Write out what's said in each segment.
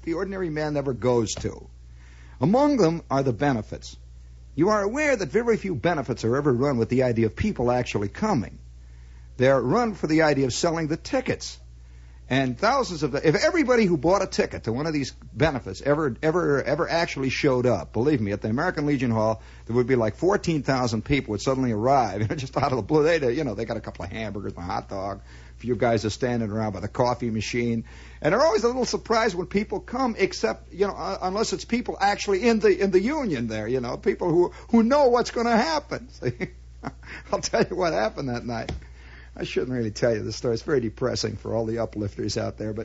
the ordinary man never goes to. Among them are the benefits. You are aware that very few benefits are ever run with the idea of people actually coming. They're run for the idea of selling the tickets. And thousands of if everybody who bought a ticket to one of these benefits ever actually showed up, believe me, at the American Legion Hall, there would be like 14,000 people would suddenly arrive, just out of the blue. They got a couple of hamburgers and a hot dog. A few guys are standing around by the coffee machine, and they're always a little surprised when people come, except unless it's people actually in the union there, people who know what's going to happen. See? I'll tell you what happened that night. I shouldn't really tell you the story. It's very depressing for all the uplifters out there.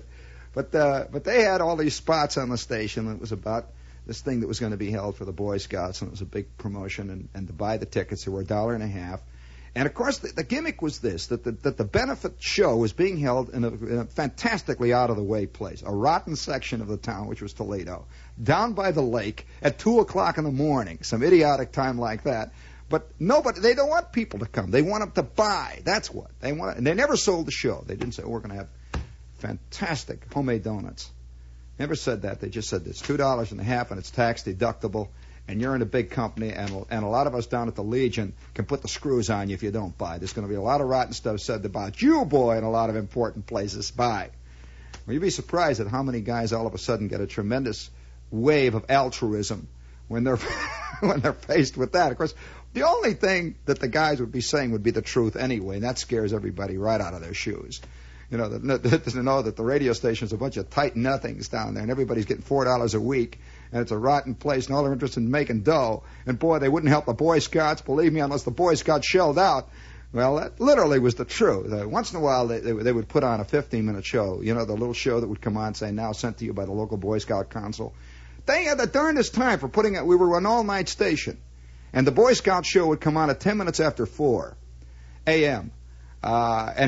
But they had all these spots on the station. It was about this thing that was going to be held for the Boy Scouts, and it was a big promotion. And to buy the tickets, they were $1.50. And of course, the gimmick was this: that the benefit show was being held in a fantastically out of the way place, a rotten section of the town, which was Toledo, down by the lake at 2:00 in the morning, some idiotic time like that. But they don't want people to come. They want them to buy. That's what they want. And they never sold the show. They didn't say, we're going to have fantastic homemade donuts. Never said that. They just said it's $2.50 and it's tax deductible, and you're in a big company, and a lot of us down at the Legion can put the screws on you if you don't buy. There's going to be a lot of rotten stuff said about you, boy, in a lot of important places. Buy. Well, you'd be surprised at how many guys all of a sudden get a tremendous wave of altruism when they're when they're faced with that. Of course, the only thing that the guys would be saying would be the truth anyway, and that scares everybody right out of their shoes. To know that the radio station's a bunch of tight nothings down there, and everybody's getting $4 a week, and it's a rotten place, and all they're interested in making dough. And boy, they wouldn't help the Boy Scouts, believe me, unless the Boy Scouts shelled out. Well, that literally was the truth. Once in a while, they would put on a 15-minute show, the little show that would come on saying, now sent to you by the local Boy Scout Council. They had the darndest time for putting it. We were an all-night station. And the Boy Scout show would come on at 10 minutes after 4 a.m. And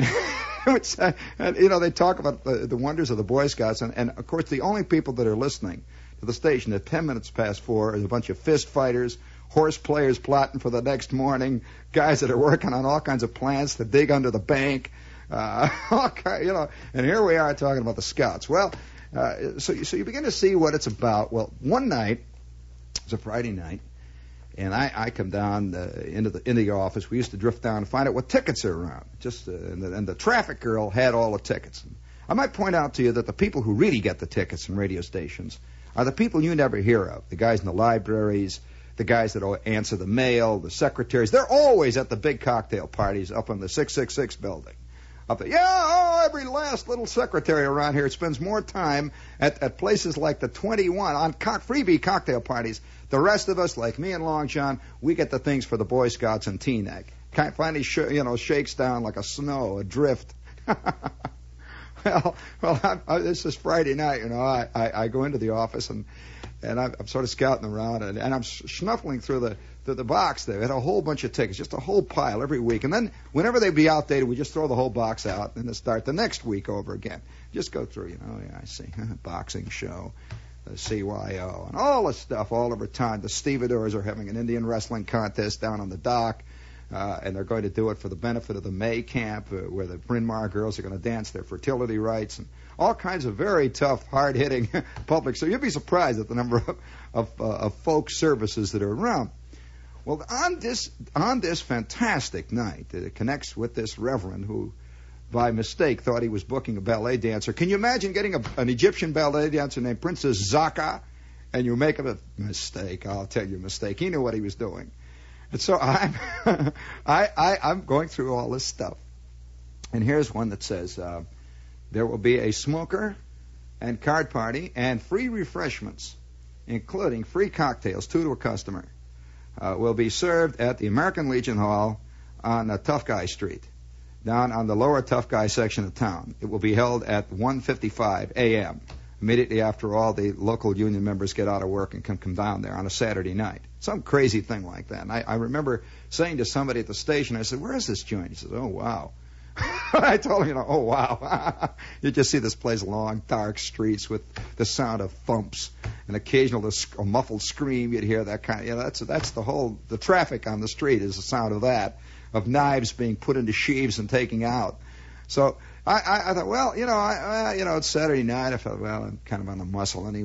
they talk about the wonders of the Boy Scouts. And, of course, the only people that are listening to the station at 10 minutes past 4 is a bunch of fist fighters, horse players plotting for the next morning, guys that are working on all kinds of plans to dig under the bank. And here we are talking about the Scouts. Well, so you begin to see what it's about. Well, one night, it was a Friday night, and I come down into the office. We used to drift down and find out what tickets are around. And the traffic girl had all the tickets. And I might point out to you that the people who really get the tickets from radio stations are the people you never hear of. The guys in the libraries, the guys that answer the mail, the secretaries. They're always at the big cocktail parties up in the 666 building. Up there. Every last little secretary around here spends more time at places like the 21 on freebie cocktail parties. The rest of us, like me and Long John, we get the things for the Boy Scouts and Teaneck. Finally, shakes down like a snow, a drift. Well, this is Friday night. I go into the office and I'm sort of scouting around and I'm snuffling through the box there. It had a whole bunch of tickets, just a whole pile every week. And then whenever they'd be outdated, we just throw the whole box out and then start the next week over again. Just go through, I see. Boxing show, the CYO, and all the stuff all over town. The stevedores are having an Indian wrestling contest down on the dock, and they're going to do it for the benefit of the May camp, where the Bryn Mawr girls are going to dance their fertility rites, and all kinds of very tough, hard-hitting public. So you'd be surprised at the number of folk services that are around. Well, on this fantastic night, it connects with this reverend who, by mistake, thought he was booking a ballet dancer. Can you imagine getting an Egyptian ballet dancer named Princess Zaka, and you make a mistake? I'll tell you a mistake. He knew what he was doing. And so I'm going through all this stuff. And here's one that says, there will be a smoker and card party and free refreshments, including free cocktails, 2 to a customer. Will be served at the American Legion Hall on Tough Guy Street, down on the lower Tough Guy section of town. It will be held at 1:55 a.m., immediately after all the local union members get out of work and come down there on a Saturday night. Some crazy thing like that. And I remember saying to somebody at the station, I said, where is this joint? He says, oh, wow. I told him, oh, wow. You just see this place, long, dark streets with the sound of thumps and occasional a muffled scream. You'd hear that kind of, that's the traffic on the street is the sound of that, of knives being put into sheaves and taking out. So I thought, well, it's Saturday night. I felt, well, I'm kind of on the muscle anyway.